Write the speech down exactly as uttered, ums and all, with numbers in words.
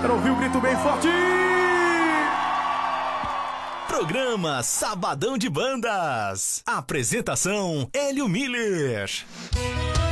Quero ouvir o grito bem forte. Programa Sabadão de Bandas. Apresentação Hélio Miller.